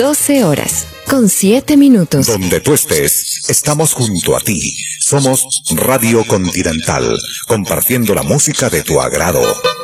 12 horas, con 7 minutos. Donde tú estés, estamos junto a ti. Somos Radio Continental, compartiendo la música de tu agrado.